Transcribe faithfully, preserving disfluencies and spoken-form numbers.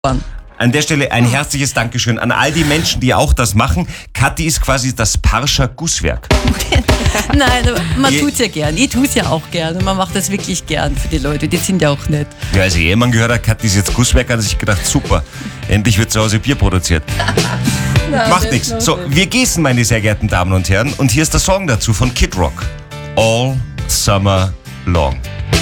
An der Stelle ein herzliches Dankeschön an all die Menschen, die auch das machen. Kathi ist quasi das Parscher Gusswerk. Nein, aber man tut's ja gern. Ich tu's ja auch gern. Und man macht das wirklich gern für die Leute. Die sind ja auch nett. Ja, als Ehemann gehört hat, Kathi ist jetzt Gusswerk, hat er sich gedacht, super, endlich wird zu Hause Bier produziert. Nein, Macht nichts. So, wir gießen, meine sehr geehrten Damen und Herren. Und hier ist der Song dazu von Kid Rock. All Summer Long.